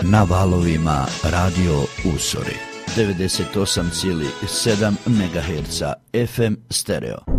na valovima Radio Usori 98,7 MHz FM stereo.